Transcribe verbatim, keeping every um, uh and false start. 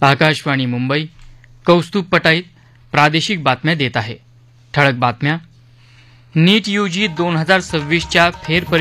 आकाशवाणी मुंबई कौस्तुभ पटाईत प्रादेशिक बातम्या देत आहे. ठळक बातम्या. नीट यूजी दोन हजार सव्वीसच्या फेरपरीक्षेच्या